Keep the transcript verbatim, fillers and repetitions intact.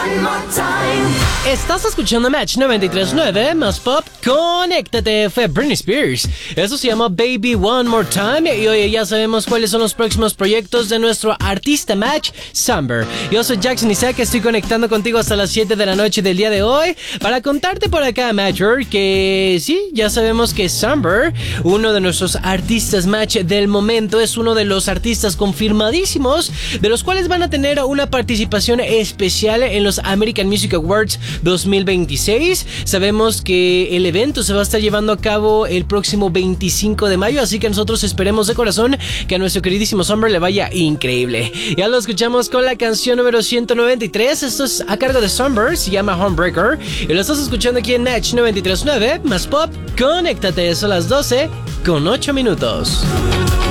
Estás escuchando Match noventa y tres punto nueve más Pop. Conéctate, fue Britney Spears. Eso se llama Baby One More Time. Y hoy ya sabemos cuáles son los próximos proyectos de nuestro artista Match, Samber. Yo soy Jackson Isaac, estoy conectando contigo hasta las siete de la noche del día de hoy para contarte por acá, Matcher, que sí, ya sabemos que Samber, uno de nuestros artistas Match del momento, es uno de los artistas confirmadísimos, de los cuales van a tener una participación especial en los American Music Awards dos mil veintiséis. Sabemos que el evento se va a estar llevando a cabo el próximo veinticinco de mayo, así que nosotros esperemos de corazón que a nuestro queridísimo Samber le vaya increíble. Ya lo escuchamos con la canción número ciento noventa y tres. Esto es a cargo de Samber, se llama Homebreaker, y lo estás escuchando aquí en Match noventa y tres punto nueve más Pop. Conéctate, son las doce con ocho minutos.